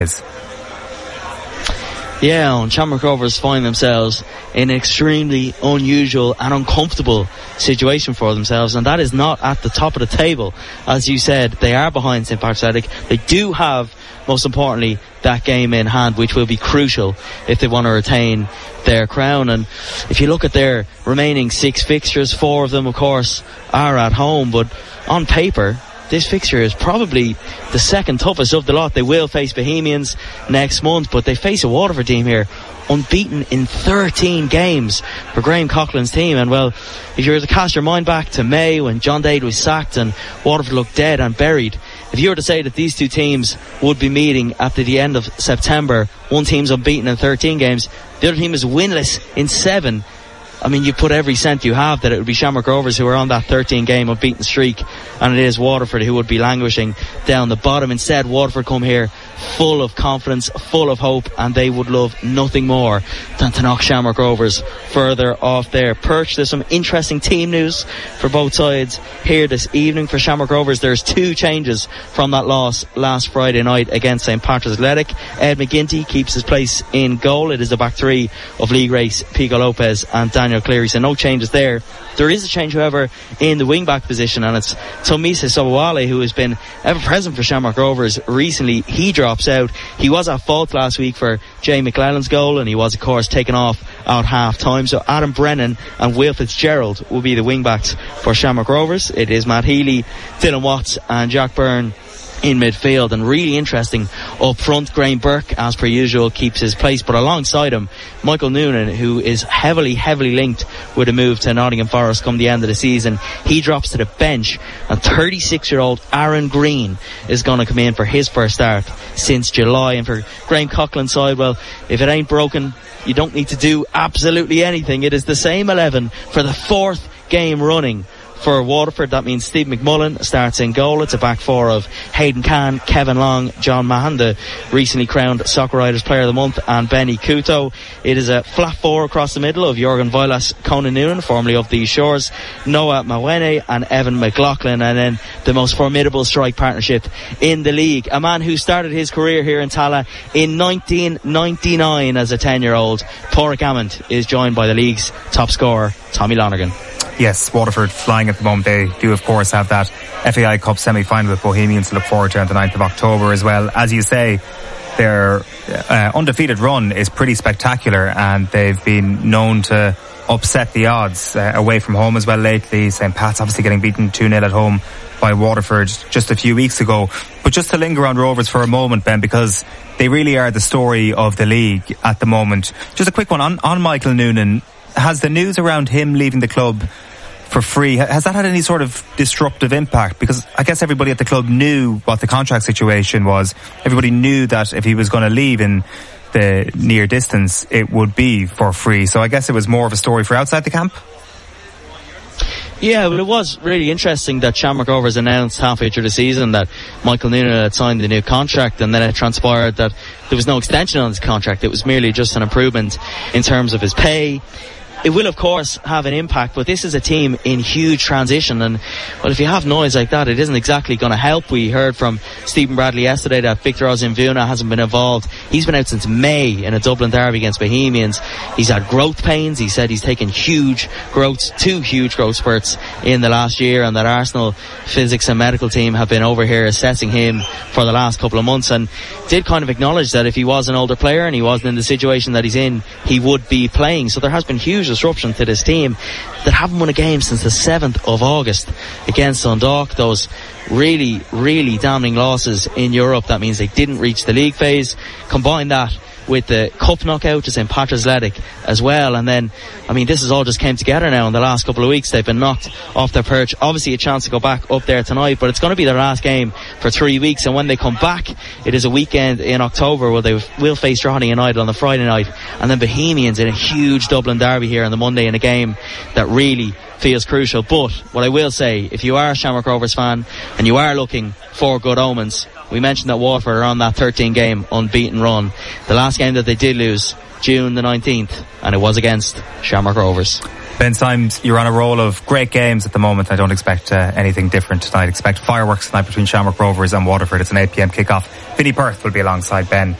Yeah, and Shamrock Rovers find themselves in an extremely unusual and uncomfortable situation for themselves, and that is not at the top of the table. As you said, they are behind St. Patrick's Athletic. They do have, most importantly, that game in hand, which will be crucial if they want to retain their crown. And if you look at their remaining 6 fixtures, 4 of them, of course, are at home, but on paper, this fixture is probably the second toughest of the lot. They will face Bohemians next month, but they face a Waterford team here, unbeaten in 13 games for Graham Coughlin's team. And well, if you were to cast your mind back to May when John Dade was sacked and Waterford looked dead and buried, if you were to say that these two teams would be meeting after the end of September, one team's unbeaten in 13 games, the other team is winless in 7, I mean, you put every cent you have that it would be Shamrock Rovers who are on that 13-game unbeaten streak, and it is Waterford who would be languishing down the bottom. Instead, Waterford come here full of confidence, full of hope, and they would love nothing more than to knock Shamrock Rovers further off their perch. There's some interesting team news for both sides here this evening. For Shamrock Rovers, there's 2 changes from that loss last Friday night against St. Patrick's Athletic. Ed McGinty keeps his place in goal. It is the back 3 of league race Pico Lopez and Daniel Cleary, so no changes there. There is a change, however, in the wing-back position, and it's Tomisa Sobowale, who has been ever-present for Shamrock Rovers recently. He drops out. He was at fault last week for Jay McClellan's goal, and he was, of course, taken off at half-time. So Adam Brennan and Will Fitzgerald will be the wing-backs for Shamrock Rovers. It is Matt Healy, Dylan Watts and Jack Byrne in midfield, and really interesting up front. Graham Burke, as per usual, keeps his place, but alongside him, Michael Noonan, who is heavily linked with a move to Nottingham Forest come the end of the season. He drops to the bench, and 36-year-old Aaron Green is going to come in for his first start since July. And for Graham Coughlin's side, well, if it ain't broken, you don't need to do absolutely anything. It is the same 11 for the 4th game running for Waterford. That means Steve McMullen starts in goal. It's a back 4 of Hayden Kahn, Kevin Long, John Mahan, the recently crowned Soccer Writers Player of the Month, and Benny Couto. It is a flat 4 across the middle of Jurgen Vilas, Conan Noonan, formerly of these shores, Noah Mawene and Evan McLaughlin, and then the most formidable strike partnership in the league. A man who started his career here in Tala in 1999 as a 10-year-old, Pádraig Hammond, is joined by the league's top scorer, Tommy Lonergan. Yes, Waterford flying at the moment. They do, of course, have that FAI Cup semi-final with Bohemians to look forward to on the 9th of October as well. As you say, their undefeated run is pretty spectacular, and they've been known to upset the odds away from home as well lately. St. Pat's obviously getting beaten 2-0 at home by Waterford just a few weeks ago. But just to linger on Rovers for a moment, Ben, because they really are the story of the league at the moment. Just a quick one on Michael Noonan. Has the news around him leaving the club for free, has that had any sort of disruptive impact? Because I guess everybody at the club knew what the contract situation was. Everybody knew that if he was going to leave in the near distance, it would be for free. So I guess it was more of a story for outside the camp. Yeah, well, it was really interesting that Shamrock Rovers announced halfway through the season that Michael Noonan had signed the new contract, and then it transpired that there was no extension on his contract. It was merely just an improvement in terms of his pay. It will, of course, have an impact, but this is a team in huge transition, and well, if you have noise like that, it isn't exactly going to help. We heard from Stephen Bradley yesterday that Victor Ozimvuna hasn't been involved. He's been out since May in a Dublin derby against Bohemians. He's had growth pains. He said he's taken huge growths, 2 huge growth spurts in the last year, and that Arsenal physics and medical team have been over here assessing him for the last couple of months, and did kind of acknowledge that if he was an older player and he wasn't in the situation that he's in, he would be playing. So there has been huge disruption to this team that haven't won a game since the 7th of August against Dundalk. Those really, really damning losses in Europe. That means they didn't reach the league phase. Combine that with the cup knockout to St. Patrick's Athletic as well, and then, I mean, this has all just came together now in the last couple of weeks. They've been knocked off their perch. Obviously a chance to go back up there tonight, but it's going to be their last game for 3 weeks, and when they come back, it is a weekend in October where they will face Drogheda United on the Friday night, and then Bohemians in a huge Dublin derby here on the Monday, in a game that really feels crucial. But what I will say, if you are a Shamrock Rovers fan and you are looking for good omens, we mentioned that Waterford are on that 13-game unbeaten run. The last game that they did lose June the 19th, and it was against Shamrock Rovers. Ben Symes, you're on a roll of great games at the moment. I don't expect anything different tonight. Expect fireworks tonight between Shamrock Rovers and Waterford. It's an 8 p.m. kickoff. Vinnie Perth will be alongside Ben